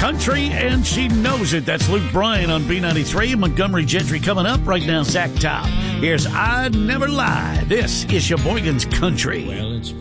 country, and she knows it. That's Luke Bryan on B93. Montgomery Gentry coming up right now. Zach Top. Here's I Never Lie. This is Sheboygan's Country. Well, it's